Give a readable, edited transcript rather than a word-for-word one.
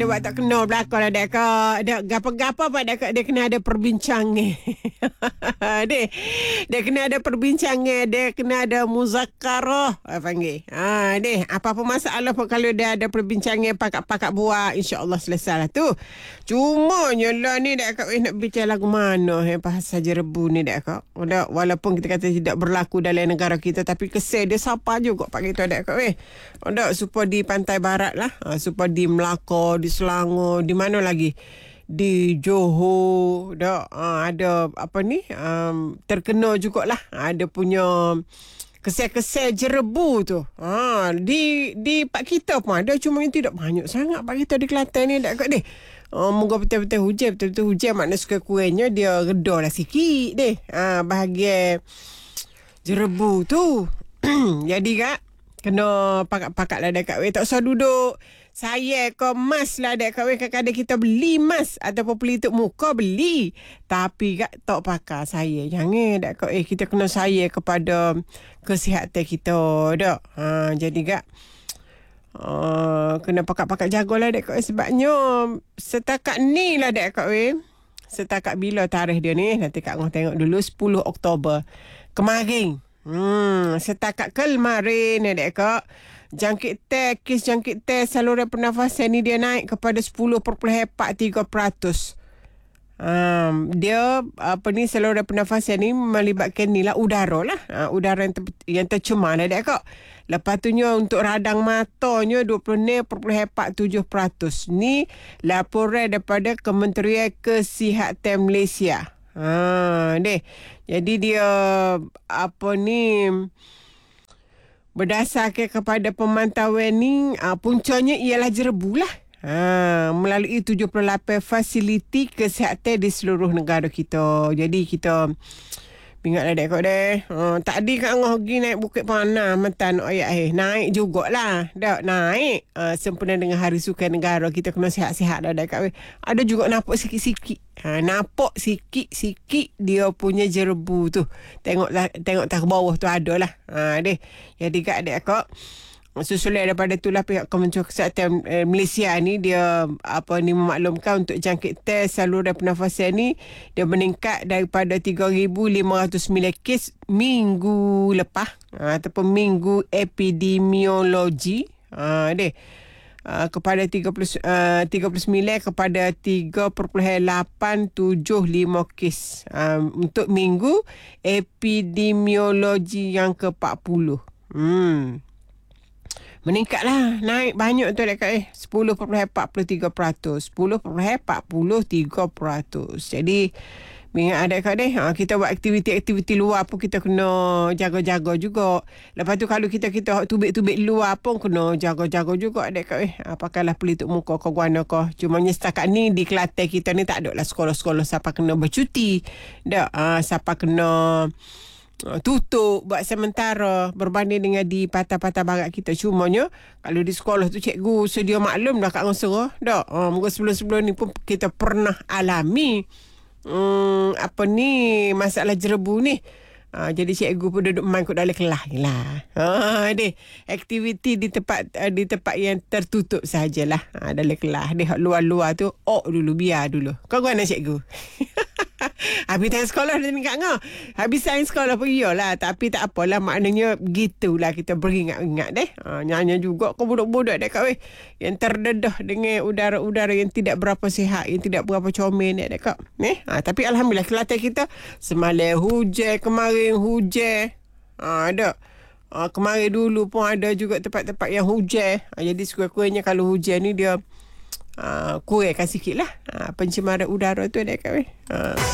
Dia buat tak kena belakang lah dek kak. Dia gapa-gapa pak dia kena ada perbincangan. Dia kena ada perbincangan, dia kena ada muzakarah panggil. Deh, apa-apa masalah pun kalau dia ada perbincangan pakak-pakak buat, insya-Allah selesai lah tu. Cuma nyolah ni dek kak nak bincang lagu mana pasal jerebu ni dek kak. Walaupun kita kata tidak berlaku dalam negara kita, tapi kesal dia sapa juga pak kita dek kak supaya di pantai barat lah, supaya di Melaka, di Selangor, di mana lagi, di Johor ada apa ni, terkena jugalah, ada punya kesel-kesel jerebu tu. Di pak kita pun ada, cuma yang tidak banyak sangat pak kita di Kelantan ni dek kat deh. Moga betul-betul hujan makna sekurang-kurangnya dia reda lah sikit deh. Bahagian jerebu tu. Jadi kak kena pakat-pakat lah dek kat tak usah duduk saya ke mas lah dek kat kadang-kadang kita beli mas ataupun pelitup muka beli, tapi kak tak pakai saya. Jangan dek kat kita kena saya kepada kesihatan kita dak. Jadi kak kena pakat-pakat jagalah dek kat sebabnya setakat ni lah dek kat setakat bila tarikh dia ni, nanti kak tengok dulu 10 Oktober kemarin. Setakat kemarin dek kak, kes jangkit teh saluran pernafasan ni dia naik kepada 10.43%. Dia saluran pernafasan ni melibatkan ni lah udara lah, udara yang tercemar lah dek kak. Lepas tu untuk radang matanya 26.47%. Ni laporan daripada Kementerian Kesihatan Malaysia. Jadi dia berdasarkan kepada pemantauan ni, puncanya ialah jerebu lah. Melalui 78 fasiliti kesihatan di seluruh negara kita. Jadi kita ingatlah dek kau deh. Tadi kat ngogi naik Bukit Panah mentan naik jugalah. Dak naik. Sempena dengan Hari Sukan Negara, kita kena sihat-sihat dah dek kau. Ada juga nampak sikit-sikit. Nampak sikit-sikit dia punya jerebu tu. Tengok tak ke bawah tu ada lah. Jadi kat dek kau, susulan daripada itulah pihak Kementerian Kesihatan Malaysia ni dia memaklumkan untuk jangkit test saluran pernafasan ni dia meningkat daripada 3,509 kes minggu lepas ataupun minggu epidemiologi kepada 39 kepada 3.875 kes untuk minggu epidemiologi yang ke-40. Meningkatlah, naik banyak tu dekat 10.43%. 10.43%. Jadi ingat adik-adik deh, kita buat aktiviti-aktiviti luar pun kita kena jaga-jaga juga. Lepas tu kalau kita tubik-tubik luar pun kena jaga-jaga juga adik-adik. Pakailah pelitup muka ke guana ke. Cumanya setakat ni di Kelantan kita ni tak ada lah sekolah-sekolah siapa kena bercuti. Siapa kena tutup buat sementara berbanding dengan di patah-patah barat kita. Cumanya kalau di sekolah tu cikgu sedia maklum dah kat ngasa dah. Moga sebelum-sebelum ni pun kita pernah alami masalah jerebu ni. Jadi cikgu pun duduk main kat dalam kelas ni lah. Aktiviti di tempat yang tertutup sajalah. Dalam kelas ni luar-luar tu biar dulu. Kau guna cikgu. Habis time sekolah dia tinggal ngah. Habis time sekolah pun iyalah. Tapi tak apalah, maknanya gitulah kita beringat-ingat deh. Nyanyi juga kau budak-budak dek kak yang terdedah dengan udara-udara yang tidak berapa sihat, yang tidak berapa comel dek kak. Tapi alhamdulillah Kelantan kita semalam hujan, kemarin hujan. Ada. Kemarin dulu pun ada juga tempat-tempat yang hujan. Jadi sekurang-kurangnya kalau hujan ni dia kurangkan sikit lah pencemaran udara tu dek kak.